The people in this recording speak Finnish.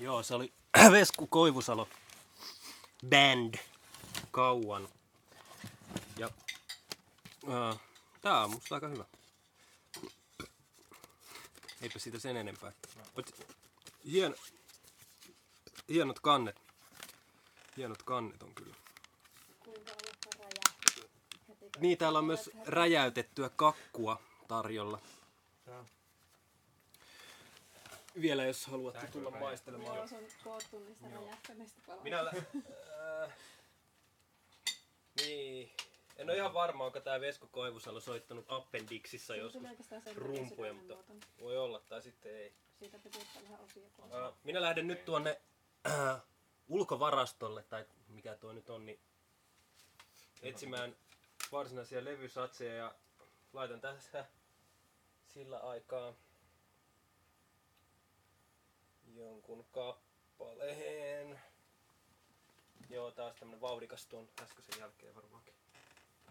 Joo, se oli Vesku Koivusalo band kauan. Ja tää on musta aika hyvä. Eipä siitä sen enempää. Hienot kannet. Hienot kannet on kyllä. Kuinka ollutta räjähti? Niin, täällä on myös räjäytettyä kakkua tarjolla. Vielä jos haluatte tulla maistelemaan. Joo, se on koottu niistä räjähtäneistä paloista. Minä niin. En ole ihan varma, onko tää Vesko Koivusalo soittanut Appendixissa joskus rumpuja, mutta voi olla tai sitten ei. Siitä piti ottaa vähän osia pois. Minä lähden nyt tuonne ulkovarastolle, tai mikä tuo nyt on, niin etsimään varsinaisia levysatseja ja laitan tässä sillä aikaa jonkun kappaleen. Joo, taas tämmönen vauhdikas tuon äskeisen jälkeen varmaankin.